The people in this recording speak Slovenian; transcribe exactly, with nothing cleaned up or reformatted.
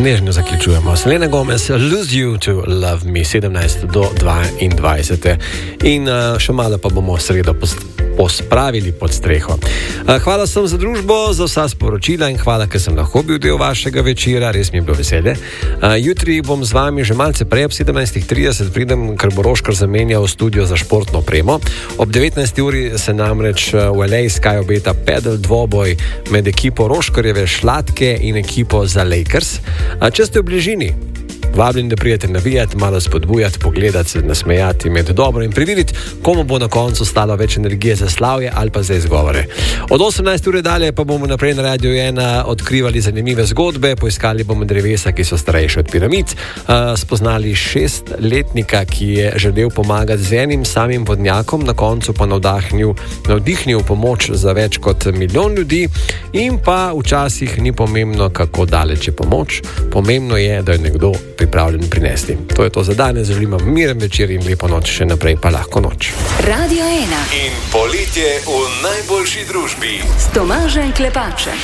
nežno zaključujemo. Selena Gomez, Lose You to Love Me, sedemnajst do dvaindvajset. In uh, še malo pa bomo sredo pospravili pod streho. Uh, hvala sem za družbo, za vsa sporočila in hvala, ker sem lahko bil del vašega večera, res mi je bilo veselje. Uh, jutri bom z vami že malce prej, ob sedemnajst trideset pridem, ker bo Roškar zamenjal studio za športno opremo. Ob devetnajsti uri se namreč v L A Sky obeta pedal dvoboj med ekipo Roškarjeve Šlatke in ekipo za Lakers. Uh, če ste v bližini, vabim, da prijete navijati, malo spodbujati, pogledati, se nasmejati, imeti dobro in preveriti, komu bo na koncu stalo več energije za slavje ali pa za izgovore. Od osemnajste ure dalje pa bomo naprej na Radio ena odkrivali zanimive zgodbe, poiskali bomo drevesa, ki so starejše od piramid, uh, spoznali šestletnika, ki je želel pomagati z enim samim vodnjakom, na koncu pa navdahnil, navdihnil pomoč za več kot milijon ljudi in pa včasih ni pomembno, kako daleč je pomoč, pomembno je, da je nekdo pripravljen prinesti. To je to za danes, želimo miren večer in lepo noč, še naprej pa lahko noč. Radio ena in poletje v najboljši družbi s Tomažem Klepačem.